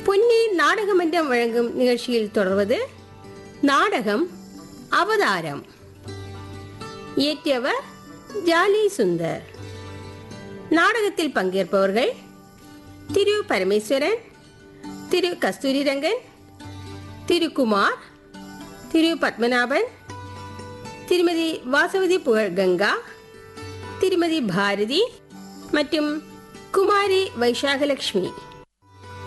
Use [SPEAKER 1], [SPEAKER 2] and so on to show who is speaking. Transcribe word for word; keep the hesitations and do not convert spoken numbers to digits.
[SPEAKER 1] பொன்னீர் நாடகமன்றம் வழங்கும் நிகழ்ச்சியில் தொடர்வது நாடகம் அவதாரம். இயற்றியவர் ஜாலி சுந்தர். நாடகத்தில் பங்கேற்பவர்கள் திரு பரமேஸ்வரன், திரு கஸ்தூரிரங்கன், திரு குமார், திரு பத்மநாபன், திருமதி வாசவதி புகழ்கங்கா, திருமதி பாரதி மற்றும் குமாரி வைசாகலட்சுமி.